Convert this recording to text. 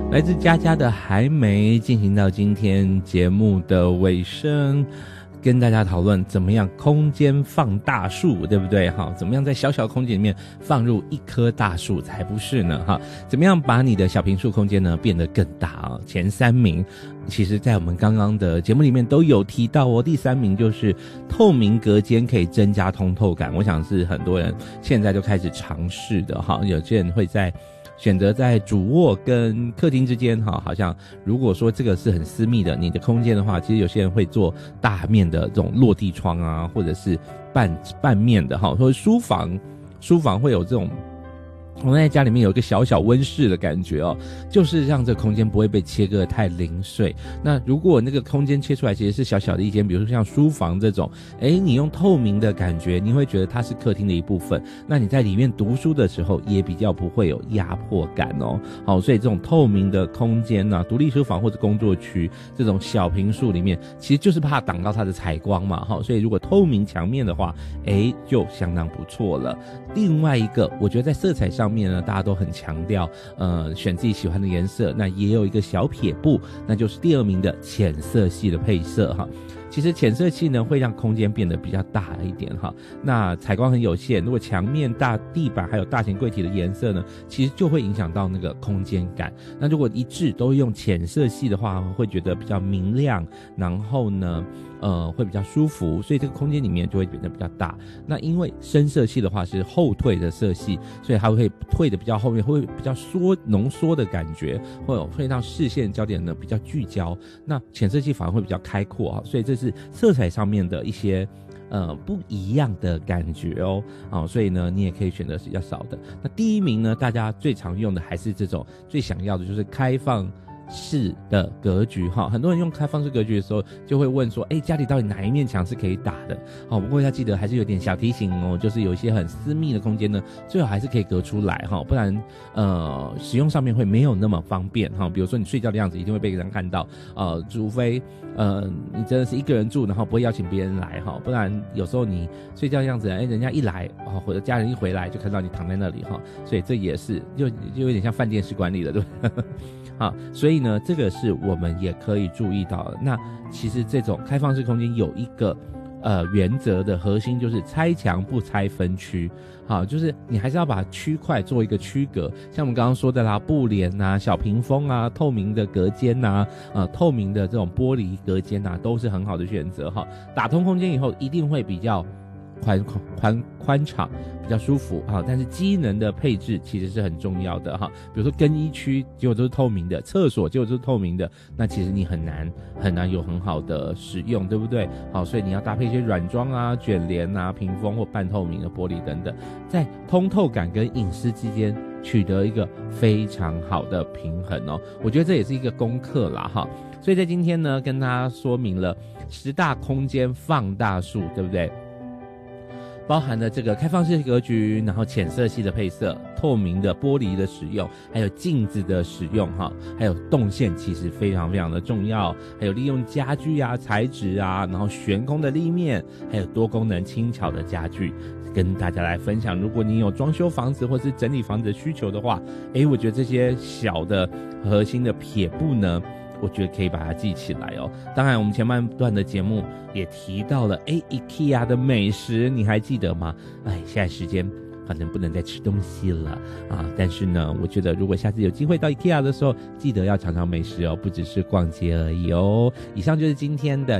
来自佳佳的还没进行到今天节目的尾声，跟大家讨论怎么样空间放大树，对不对？怎么样在小小空间里面放入一棵大树才不是呢？怎么样把你的小坪数空间呢变得更大？前3名其实在我们刚刚的节目里面都有提到哦。第3名就是透明隔间可以增加通透感，我想是很多人现在就开始尝试的哈。有些人会选择在主卧跟客厅之间好像如果说这个是很私密的你的空间的话，其实有些人会做大面的这种落地窗啊，或者是半面的或者书房会有这种我们在家里面有一个小小温室的感觉就是让这个空间不会被切割得太零碎。那如果那个空间切出来其实是小小的一间，比如说像书房这种你用透明的感觉，你会觉得它是客厅的一部分，那你在里面读书的时候也比较不会有压迫感好，所以这种透明的空间独立书房或者工作区这种小坪数里面，其实就是怕挡到它的采光嘛所以如果透明墙面的话就相当不错了。另外一个我觉得在色彩上面呢，大家都很强调选自己喜欢的颜色，那也有一个小撇步，那就是第2名的浅色系的配色其实浅色系呢会让空间变得比较大一点那采光很有限，如果墙面、大地板还有大型柜体的颜色呢，其实就会影响到那个空间感。那如果一致都用浅色系的话，会觉得比较明亮，然后呢会比较舒服，所以这个空间里面就会变得比较大。那因为深色系的话是后退的色系，所以它会退的比较后面，会比较浓缩的感觉，会让视线焦点呢比较聚焦。那浅色系反而会比较开阔所以这是色彩上面的一些不一样的感觉所以呢你也可以选择是比较少的。那第1名呢，大家最常用的还是这种最想要的就是开放式的格局很多人用开放式格局的时候就会问说家里到底哪一面墙是可以打的不过要记得还是有点小提醒就是有一些很私密的空间呢，最好还是可以隔出来不然使用上面会没有那么方便比如说你睡觉的样子一定会被人看到除非你真的是一个人住，然后不会邀请别人来不然有时候你睡觉的样子人家一来或者家人一回来就看到你躺在那里所以这也是就有点像饭店式管理了，对不对？所以呢这个是我们也可以注意到的。那其实这种开放式空间有一个原则的核心就是拆墙不拆分区就是你还是要把区块做一个区隔，像我们刚刚说的啦，布帘小屏风透明的隔间透明的这种玻璃隔间都是很好的选择打通空间以后一定会比较宽敞，比较舒服但是机能的配置其实是很重要的比如说更衣区结果都是透明的，厕所结果都是透明的，那其实你很难有很好的使用，对不对？所以你要搭配一些软装卷帘屏风或半透明的玻璃等等，在通透感跟隐私之间取得一个非常好的平衡我觉得这也是一个功课啦所以在今天呢跟大家说明了10大空间放大术，对不对？包含了这个开放式格局，然后浅色系的配色，透明的玻璃的使用，还有镜子的使用还有动线其实非常非常的重要，还有利用家具材质然后悬空的立面，还有多功能轻巧的家具跟大家来分享。如果你有装修房子或是整理房子的需求的话我觉得这些小的核心的撇步呢，我觉得可以把它记起来当然我们前半段的节目也提到了IKEA 的美食，你还记得吗？现在时间可能不能再吃东西了但是呢我觉得如果下次有机会到 IKEA 的时候，记得要尝尝美食不只是逛街而已以上就是今天的